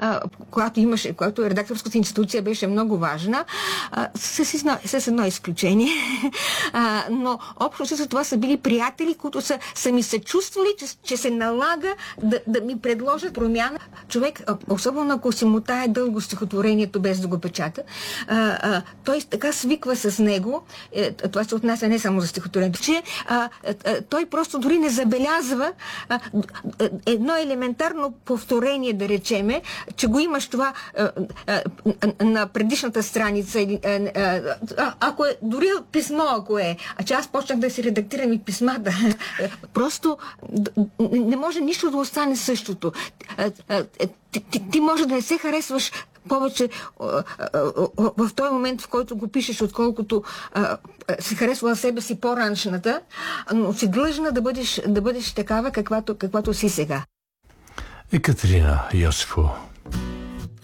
когато редакторската институция беше много важна, с едно изключение. Но общо за това са били приятели, които са ми се чувствали, че се налага да ми предложат промяна. Човек, особено ако си мотае дълго стихотворението без да го печата, той така свиква с него, това се отнася не само за стихотворението, че той просто дори не забелязва едно елементарно повторение, да речеме, че го имаш това на предишната страница, дори писмо, ако е, че аз почнах да си редактирам и писмата, просто не може нищо да остане същото. Ти може да не се харесваш повече в този момент, в който го пишеш, отколкото си харесвала себе си по-раншната, но си длъжна да бъдеш такава, каквато си сега. Екатерина Йосифова.